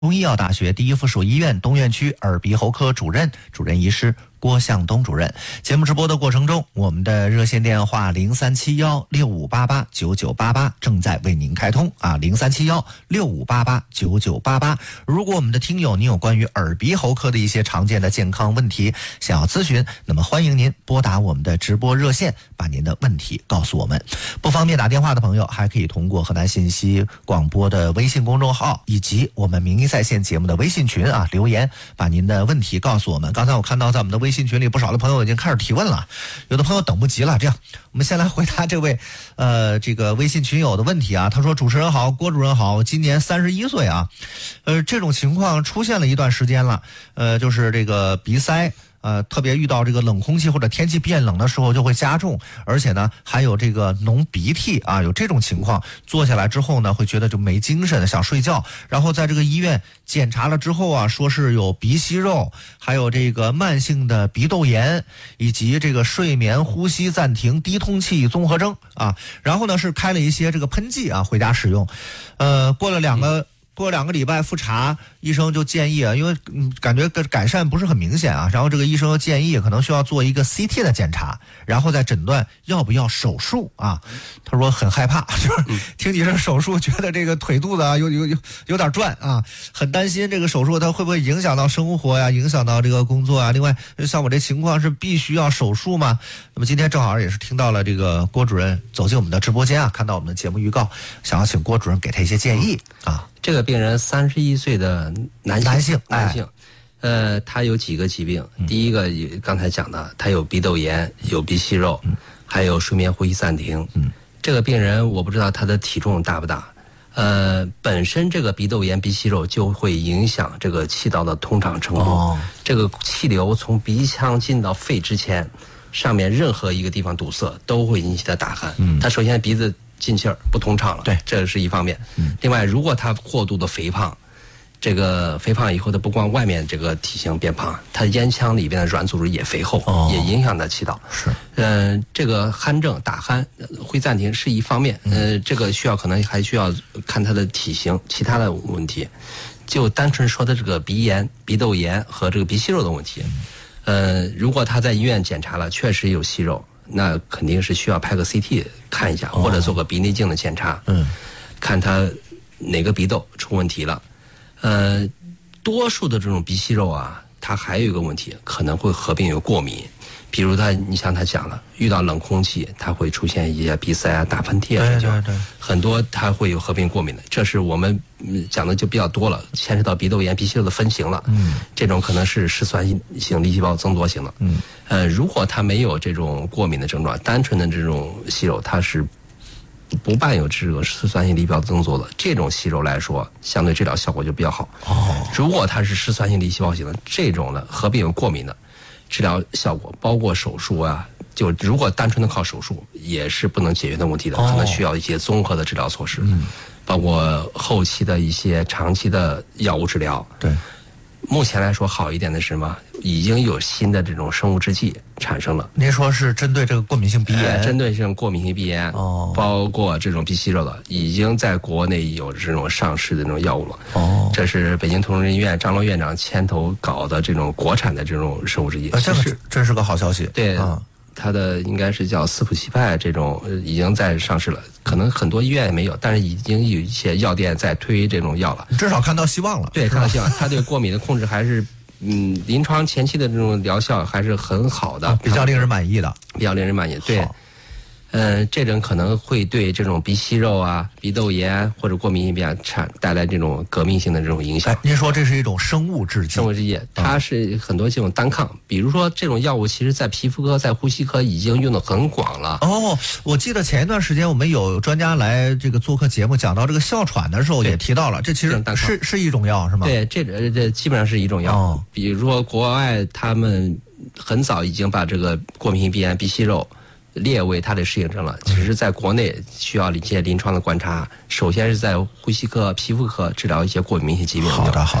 中医药大学第一附属医院东院区耳鼻喉科主任医师郭向东主任。节目直播的过程中，我们的热线电话037165889988正在为您开通啊，037165889988。如果我们的听友您有关于耳鼻喉科的一些常见的健康问题想要咨询，那么欢迎您拨打我们的直播热线，把您的问题告诉我们。不方便打电话的朋友，还可以通过河南信息广播的微信公众号以及我们名医在线节目的微信群啊留言，把您的问题告诉我们。刚才我看到在我们的微信群里不少的朋友已经开始提问了，有的朋友等不及了。这样，我们先来回答这位这个微信群友的问题啊。他说：“主持人好，郭主任好，今年31岁啊，这种情况出现了一段时间了，就是这个鼻塞。”特别遇到这个冷空气或者天气变冷的时候就会加重，而且呢还有这个浓鼻涕啊，有这种情况。坐下来之后呢，会觉得就没精神，想睡觉。然后在这个医院检查了之后啊，说是有鼻息肉，还有这个慢性的鼻窦炎，以及这个睡眠呼吸暂停低通气综合征啊。然后呢是开了一些这个喷剂啊，回家使用。过了两个礼拜复查，医生就建议啊，因为感觉改善不是很明显啊，然后这个医生又建议可能需要做一个 CT 的检查，然后再诊断要不要手术啊。他说很害怕，就是听你这手术，觉得这个腿肚子啊有点转啊，很担心这个手术它会不会影响到生活呀，影响到这个工作啊。另外像我这情况是必须要手术吗？那么今天正好也是听到了这个郭主任走进我们的直播间啊，看到我们的节目预告，想要请郭主任给他一些建议啊。 这个病人31岁的男性，他有几个疾病。第一个刚才讲的，他有鼻窦炎，有鼻息肉，还有睡眠呼吸暂停。这个病人我不知道他的体重大不大。本身这个鼻窦炎、鼻息肉就会影响这个气道的通畅程度。这个气流从鼻腔进到肺之前，上面任何一个地方堵塞都会引起他打鼾。他首先鼻子进气儿不通畅了，对，这是一方面。另外，如果他过度的肥胖，这个肥胖以后，他不光外面这个体型变胖，他咽腔里边的软组织也肥厚，也影响他气道。是，这个鼾症、打鼾、会暂停是一方面。这个可能还需要看他的体型，其他的问题，就单纯说的这个鼻炎、鼻窦炎和这个鼻息肉的问题。如果他在医院检查了，确实有息肉。那肯定是需要拍个 CT 看一下，或者做个鼻内镜的检查，看他哪个鼻窦出问题了。多数的这种鼻息肉啊，它还有一个问题，可能会合并有过敏。比如你像他讲了，遇到冷空气，它会出现一些鼻塞啊、打喷嚏啊，对，很多它会有合并过敏的。这是我们讲的就比较多了，牵扯到鼻窦炎、鼻息肉的分型了。这种可能是嗜酸性粒细胞增多型的。如果它没有这种过敏的症状，单纯的这种息肉，它是不伴有这个嗜酸性粒细胞增多的，这种息肉来说，相对治疗效果就比较好。如果它是嗜酸性粒细胞型的这种的，合并有过敏的，治疗效果包括手术啊，就如果单纯的靠手术也是不能解决的问题的，可能需要一些综合的治疗措施，包括后期的一些长期的药物治疗。对，目前来说好一点的是什么？已经有新的这种生物制剂产生了。您说是针对这个过敏性鼻炎？针对这种过敏性鼻炎，包括这种鼻息肉的，已经在国内有这种上市的这种药物了。这是北京同仁医院张罗院长牵头搞的这种国产的这种生物制剂。这是个好消息。对。它的应该是叫斯普西派，这种已经在上市了，可能很多医院也没有，但是已经有一些药店在推这种药了。至少看到希望了。对，看到希望。它对过敏的控制还是临床前期的这种疗效还是很好的，比较令人满意的。比较令人满意。对。这种可能会对这种鼻息肉啊、鼻窦炎或者过敏性鼻炎带来这种革命性的这种影响。您说这是一种生物制剂？生物制剂，它是很多这种单抗，比如说这种药物，其实在皮肤科、在呼吸科已经用的很广了。我记得前一段时间我们有专家来这个做客节目，讲到这个哮喘的时候也提到了，这其实是一种药是吗？对，这基本上是一种药。比如说国外他们很早已经把这个过敏性鼻炎、鼻息肉列为它的适应症了，只是在国内需要一些临床的观察。首先是在呼吸科、皮肤科治疗一些过敏性疾病。好的。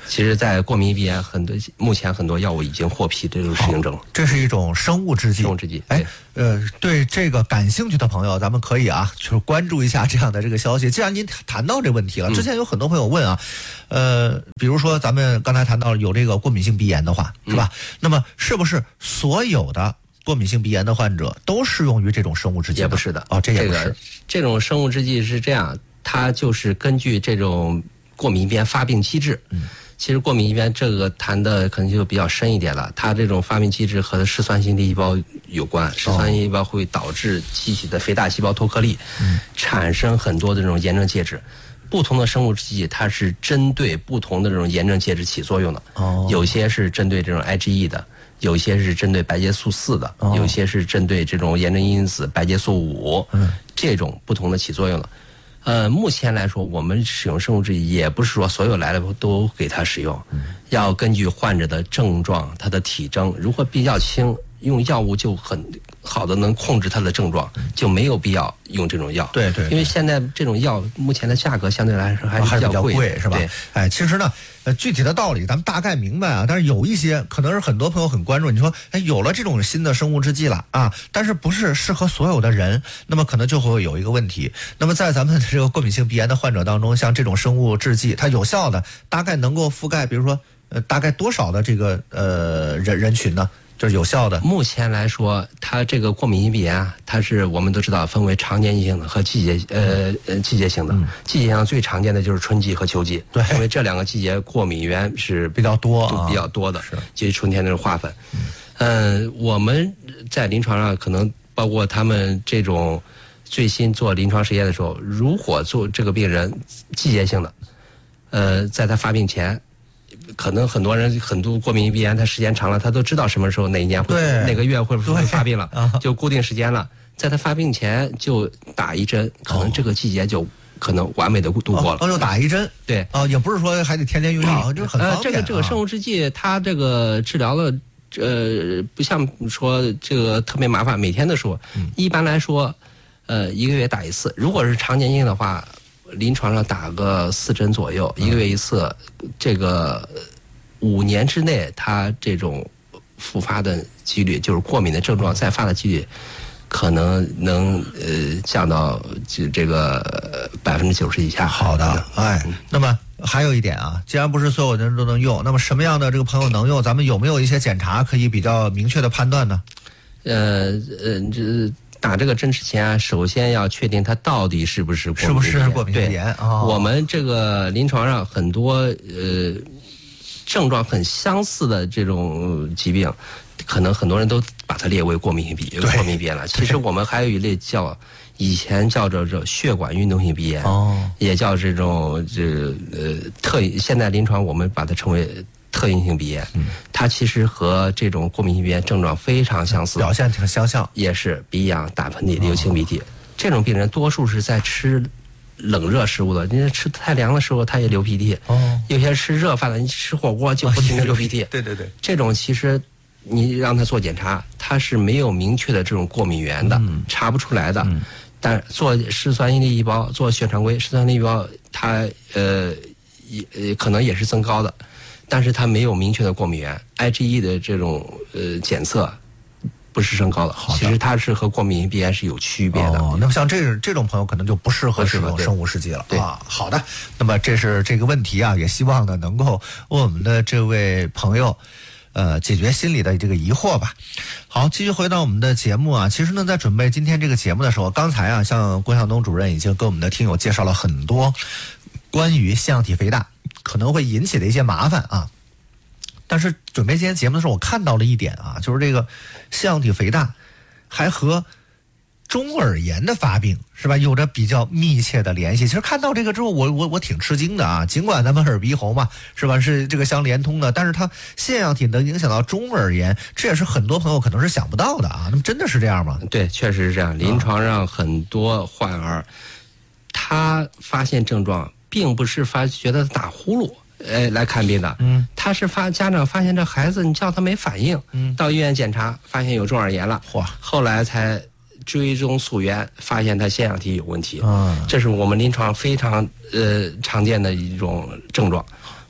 其实，在过敏鼻炎目前很多药物已经获批这种适应症。 这是一种生物制剂。 生物制剂。 哎，对这个感兴趣的朋友，咱们可以就是关注一下这样的这个消息。既然您谈到这问题了，之前有很多朋友问比如说咱们刚才谈到有这个过敏性鼻炎的话，是吧？那么是不是所有的过敏性鼻炎的患者都适用于这种生物制剂？ 也不是的。 这也不是。 这种生物制剂是这样，它就是根据这种过敏鼻炎发病机制。其实过敏鼻炎这个谈的可能就比较深一点了，它这种发病机制和嗜酸性粒细胞有关，嗜酸性粒细胞会导致机体的肥大细胞脱颗粒，产生很多的这种炎症介质。不同的生物制剂它是针对不同的这种炎症介质起作用的，有些是针对这种 IgE 的，有些是针对白介素4的，有些是针对这种炎症因子白介素5，这种不同的起作用的。目前来说，我们使用生物制剂也不是说所有来了都给他使用，要根据患者的症状、他的体征，如果比较轻，用药物就很好的能控制他的症状，就没有必要用这种药。 对， 因为现在这种药目前的价格相对来说还是比较贵， 是吧？哎，其实呢，具体的道理咱们大概明白啊，但是有一些可能是很多朋友很关注。你说，有了这种新的生物制剂了啊，但是不是适合所有的人，那么可能就会有一个问题。那么在咱们这个过敏性鼻炎的患者当中，像这种生物制剂，它有效的大概能够覆盖，比如说大概多少的这个人群呢？就是有效的。 目前来说，它这个过敏性鼻炎啊，它是我们都知道分为常年性的和季节性的。季节性最常见的就是春季和秋季， 对， 因为这两个季节过敏源是比较多的，就是春天的是花粉。我们在临床上可能包括他们这种最新做临床实验的时候，如果做这个病人季节性的，在他发病前。可能很多过敏鼻炎，他时间长了，他都知道什么时候哪一年会哪个月会发病了，就固定时间了，在他发病前就打一针，可能这个季节就可能完美的度过了。 就打一针， 对也不是说还得天天用药，就很方便。 这个生物制剂，它这个治疗了，不像说这个特别麻烦，每天的说，一般来说，一个月打一次，如果是常年性的话。临床上打个4针左右，一个月一次，这个5年之内，它这种复发的几率，就是过敏的症状再发的几率，可能能降到这个90%以下。 好的，那么还有一点啊，既然不是所有的人都能用，那么什么样的这个朋友能用？咱们有没有一些检查可以比较明确的判断呢？ 打这个针之前啊，首先要确定它到底是不是过敏鼻炎。我们这个临床上很多症状很相似的这种疾病，可能很多人都把它列为过敏鼻炎了。其实我们还有一类以前叫做血管运动性鼻炎，也叫这种现在临床我们把它称为特应性鼻炎，它其实和这种过敏性鼻炎症状非常相似， 表现挺相像， 也是鼻痒、打喷嚏、流清鼻涕。这种病人多数是在吃冷热食物的，你吃太凉的时候他也流鼻涕，有些吃热饭的，你吃火锅就不停地流鼻涕。 对， 这种其实你让他做检查，他是没有明确的这种过敏源的，查不出来的。但做嗜酸性粒细胞、做血常规，嗜酸粒细胞它也可能也是增高的。但是它没有明确的过敏源 ，IgE 的这种检测不是升高的，其实它是和过敏性鼻炎是有区别的。 那么像这种朋友可能就不适合使用生物制剂了。好的，那么这是这个问题啊，也希望呢能够为我们的这位朋友解决心里的这个疑惑吧。好，继续回到我们的节目啊。其实呢，在准备今天这个节目的时候，刚才啊，像郭向东主任已经给我们的听友介绍了很多关于腺样体肥大可能会引起的一些麻烦啊。但是准备今天节目的时候，我看到了一点啊，就是这个腺样体肥大还和中耳炎的发病是吧，有着比较密切的联系。其实看到这个之后，我挺吃惊的啊。尽管咱们耳鼻喉嘛，是吧，是这个相连通的，但是它腺样体能影响到中耳炎，这也是很多朋友可能是想不到的啊。那么真的是这样吗？ 对，确实是这样。临床上很多患儿，他发现症状，并不是觉得打呼噜来看病的，他是家长发现这孩子你叫他没反应，到医院检查发现有中耳炎了，后来才追踪溯源，发现他腺样体有问题，这是我们临床非常常见的一种症状。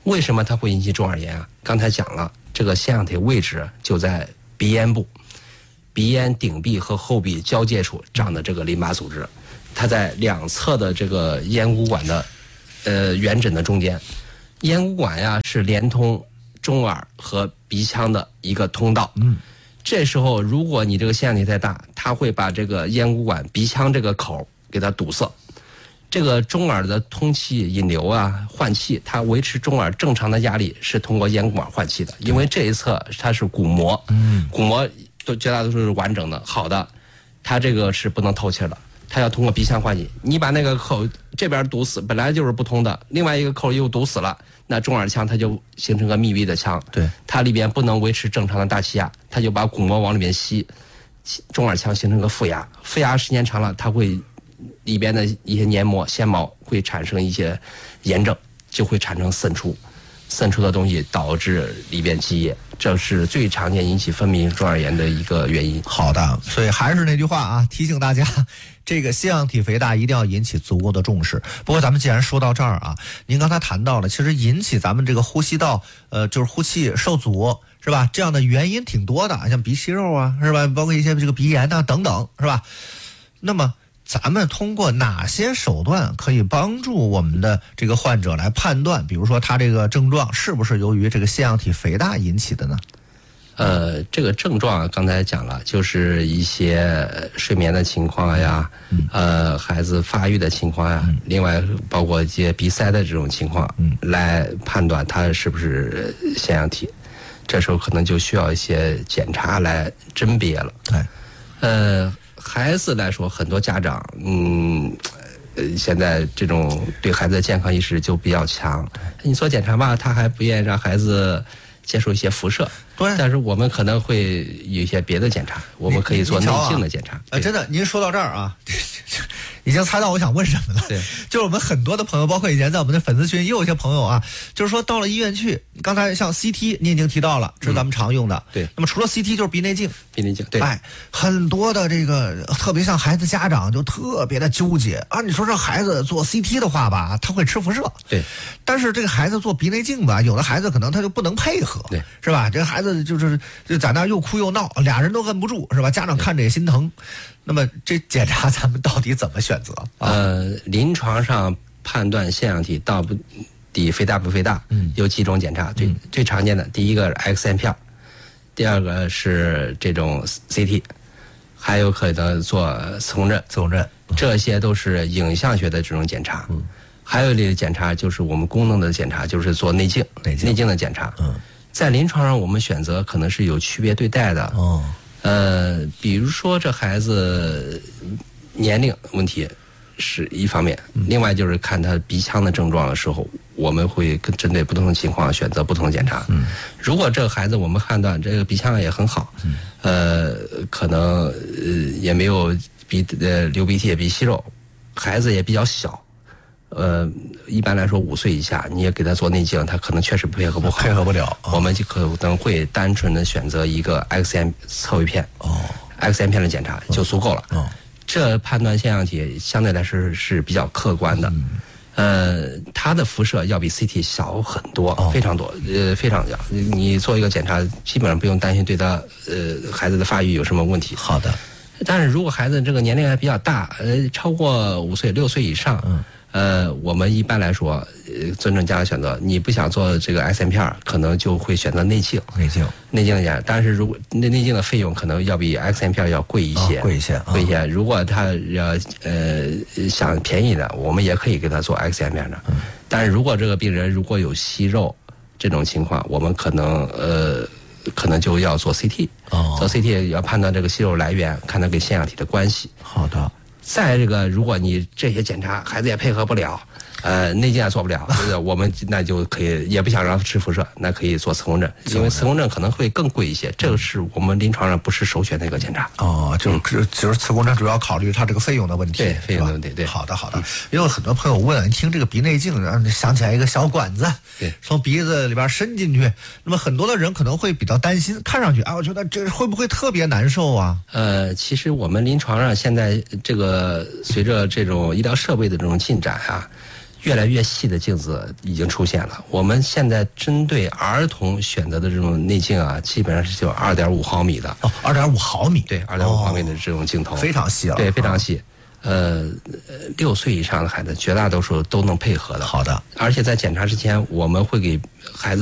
为什么它会引起中耳炎啊？刚才讲了，这个腺样体位置就在鼻咽部，鼻咽顶壁和后壁交界处长的这个淋巴组织，它在两侧的这个咽鼓管的圆枕的中间。咽鼓管呀是连通中耳和鼻腔的一个通道。这时候如果你这个腺样体太大，它会把这个咽鼓管、鼻腔这个口给它堵塞。这个中耳的通气引流啊、换气，它维持中耳正常的压力是通过咽鼓管换气的，因为这一侧它是鼓膜，鼓膜绝大多数是完整的、好的，它这个是不能透气的，它要通过鼻腔换气。你把那个口这边堵死，本来就是不通的，另外一个口又堵死了，那中耳腔它就形成个密闭的腔， 对， 它里边不能维持正常的大气压，它就把鼓膜往里面吸，中耳腔形成个负压，负压时间长了，它会里边的一些黏膜、纤毛会产生一些炎症，就会产生渗出的东西，导致里边积液，这是最常见引起分泌中耳炎的一个原因。 好的，所以还是那句话啊，提醒大家，这个腺样体肥大一定要引起足够的重视。不过咱们既然说到这儿啊，您刚才谈到了，其实引起咱们这个呼吸道就是呼气受阻，是吧？这样的原因挺多的，像鼻息肉啊，是吧？包括一些这个鼻炎啊等等，是吧？那么咱们通过哪些手段可以帮助我们的这个患者来判断，比如说他这个症状是不是由于这个腺样体肥大引起的呢？ 这个症状刚才讲了，就是一些睡眠的情况呀，孩子发育的情况呀，另外包括一些鼻塞的这种情况，来判断他是不是腺样体。这时候可能就需要一些检查来甄别了。 对， 孩子来说，很多家长，现在这种对孩子的健康意识就比较强。你做检查吧，他还不愿意让孩子接受一些辐射。 对， 但是我们可能会有一些别的检查，我们可以做内镜的检查。 真的，您说到这儿啊，已经猜到我想问什么了。 对， 就是我们很多的朋友，包括以前在我们的粉丝群也有一些朋友啊，就是说到了医院去，刚才像 CT 您已经提到了，这是咱们常用的。 对， 那么除了 CT 就是鼻内镜。 鼻内镜，对， 很多的这个，特别像孩子家长就特别的纠结啊。你说这孩子做 CT 的话吧，他会吃辐射。 对， 但是这个孩子做鼻内镜吧，有的孩子可能他就不能配合。 对， 是吧？这个孩子就在那又哭又闹，俩人都摁不住，是吧？家长看着也心疼。那么这检查咱们到底怎么选择？ 临床上判断腺样体到底肥大不肥大，有几种检查。最常见的，第一个是 X 线片，第二个是这种 CT， 还有可能做磁共振。这些都是影像学的这种检查。还有一类检查就是我们功能的检查，就是做内镜的检查。在临床上我们选择可能是有区别对待的。比如说这孩子年龄问题是一方面，另外就是看他鼻腔的症状的时候，我们会针对不同的情况选择不同的检查。如果这个孩子我们判断这个鼻腔也很好，可能也没有流鼻涕也鼻息肉，孩子也比较小。一般来说5岁以下，你也给他做内镜，他可能确实配合不了，我们就可能会单纯的选择一个 X 线侧位片，X 线片的检查就足够了。这判断腺样体相对来说是比较客观的。它的辐射要比 CT 小很多，非常多，非常小。你做一个检查，基本上不用担心对他孩子的发育有什么问题。 好的。 但是如果孩子这个年龄还比较大，超过5岁、6岁以上。我们一般来说，尊重家长选择。你不想做这个 X 线片，可能就会选择内镜的检查。但是如果内镜的费用可能要比 X 线片要贵一些，贵一些。如果他要想便宜的，我们也可以给他做 X 线片的。但是如果这个病人如果有息肉这种情况，我们可能就要做 CT。做 CT 要判断这个息肉来源，看它跟腺样体的关系。 好的。 再这个，如果你这些检查孩子也配合不了，内镜也做不了，我们那就可以，也不想让他吃辐射，那可以做磁共振，因为磁共振可能会更贵一些，这个是我们临床上不是首选的一个检查。 就是磁共振主要考虑它这个费用的问题。 对，费用的问题。对， 好的。因为很多朋友问，听这个鼻内镜，让你想起来一个小管子，从鼻子里边伸进去，那么很多的人可能会比较担心，看上去我觉得这会不会特别难受啊？ 其实我们临床上现在这个随着这种医疗设备的这种进展啊， 越来越细的镜子已经出现了。我们现在针对儿童选择的这种内镜啊，基本上是就2.5毫米的。 2.5毫米， 对，2.5毫米的这种镜头， 非常细了。 对，非常细。6岁以上的孩子，绝大多数都能配合的。 好的， 而且在检查之前，我们会给孩子